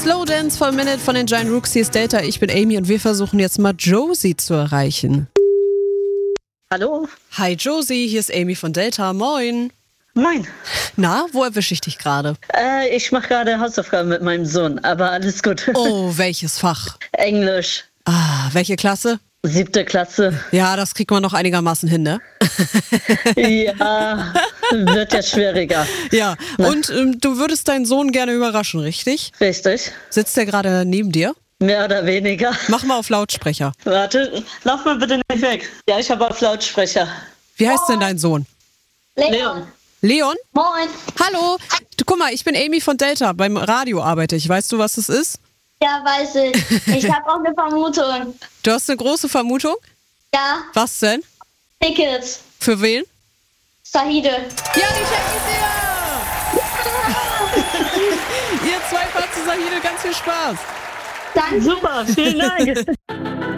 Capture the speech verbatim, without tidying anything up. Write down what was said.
Slow Dance for a Minute von den Giant Rooks. Hier ist Delta, ich bin Amy und wir versuchen jetzt mal Josie zu erreichen. Hallo? Hi Josie, hier ist Amy von Delta. Moin. Moin. Na, wo erwische ich dich gerade? Äh, ich mache gerade Hausaufgaben mit meinem Sohn, aber alles gut. Oh, welches Fach? Englisch. Ah, welche Klasse? Siebte Klasse. Ja, das kriegt man noch einigermaßen hin, ne? Ja, wird ja schwieriger. Ja, und ähm, du würdest deinen Sohn gerne überraschen, richtig? Richtig. Sitzt der gerade neben dir? Mehr oder weniger. Mach mal auf Lautsprecher. Warte, lauf mal bitte nicht weg. Ja, ich habe auf Lautsprecher. Wie heißt denn dein Sohn? Leon. Leon? Moin. Hallo. Du, guck mal, ich bin Amy von Delta. Beim Radio arbeite ich. Weißt du, was das ist? Ja, weiß ich. Ich habe auch eine Vermutung. Du hast eine große Vermutung? Ja, Was denn? Tickets. Für wen? Sahide. Ja, die schenke ich dir! Ihr zwei fahrt zu Sahide, ganz viel Spaß. Danke. Super, vielen Dank.